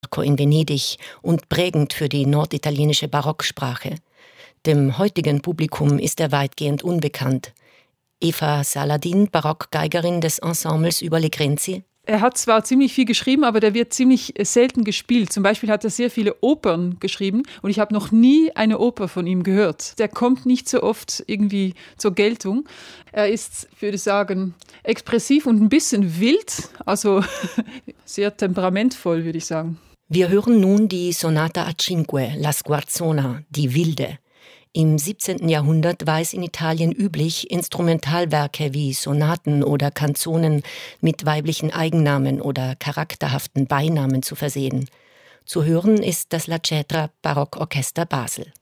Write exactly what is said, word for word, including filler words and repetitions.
in Venedig und prägend für die norditalienische Barocksprache. Dem heutigen Publikum ist er weitgehend unbekannt. Eva Saladin, Barockgeigerin des Ensembles über Le Grenzi. Er hat zwar ziemlich viel geschrieben, aber der wird ziemlich selten gespielt. Zum Beispiel hat er sehr viele Opern geschrieben und ich habe noch nie eine Oper von ihm gehört. Der kommt nicht so oft irgendwie zur Geltung. Er ist, würde ich sagen, expressiv und ein bisschen wild, also sehr temperamentvoll, würde ich sagen. Wir hören nun die Sonata a Cinque, La Sguarzona, die Wilde. Im siebzehnten Jahrhundert war es in Italien üblich, Instrumentalwerke wie Sonaten oder Kanzonen mit weiblichen Eigennamen oder charakterhaften Beinamen zu versehen. Zu hören ist das La Cetra Barockorchester Basel.